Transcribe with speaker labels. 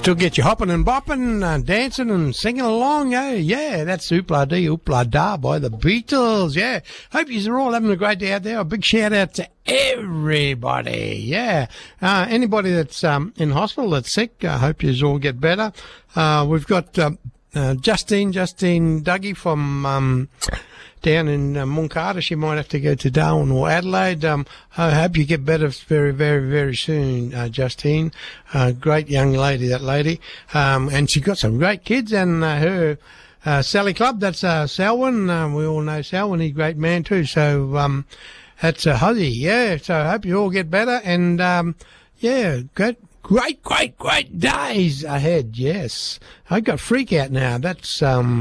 Speaker 1: Still get you hopping and bopping, dancing and singing along, eh? Yeah, that's Oopla Dee Oopla Da by the Beatles, yeah. Hope you're all having a great day out there. A big shout out to everybody, yeah. Anybody that's in hospital that's sick, I hope you all get better. We've got Justine Dougie from down in Moncarter. She might have to go to Darwin or Adelaide. I hope you get better very, very, very soon, Justine. Great young lady, that lady. And she got some great kids, and her Sally Club, that's Selwyn. We all know Selwyn, he's a great man too. So that's Huzzy, yeah. So I hope you all get better, and yeah, great days ahead, yes. I got freak out now. That's